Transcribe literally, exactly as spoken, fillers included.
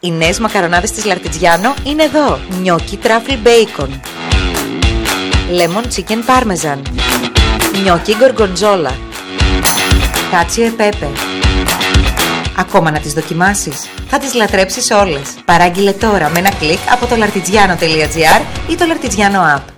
Οι νέες μακαρονάδες της Λαρτιτζιάνο είναι εδώ. Νιόκι truffle bacon, lemon chicken parmesan, νιόκι γκοργοντζόλα, κάτσιο e pepe. Ακόμα να τις δοκιμάσεις? Θα τις λατρέψεις όλες. Παράγγειλε τώρα με ένα κλικ από το lartigiano τελεία gr ή το Lartigiano app.